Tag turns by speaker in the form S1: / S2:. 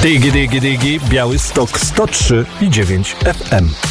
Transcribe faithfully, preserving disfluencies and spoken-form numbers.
S1: Dygi, dygi, dygi, Białystok sto trzy i dziewięć F M.